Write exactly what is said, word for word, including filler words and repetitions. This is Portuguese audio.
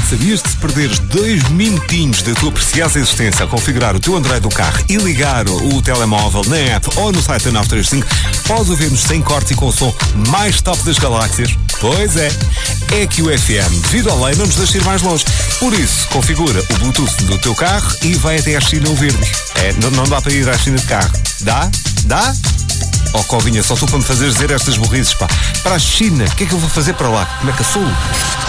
Sabias que se perderes dois minutinhos da tua preciosa existência a configurar o teu Android do carro e ligar o telemóvel na app ou no site da nove três cinco, podes ouvir-nos sem cortes e com o som mais top das galáxias? Pois é, é que o F M, devido à lei, não nos deixa ir mais longe. Por isso, configura o Bluetooth do teu carro e vai até à China ouvir-nos. É, não, não dá para ir à China de carro. Dá? Dá? Oh, Covinha, só tu para me fazeres dizer estas burrices, pá. Para a China, o que é que eu vou fazer para lá? Como é que eu sou?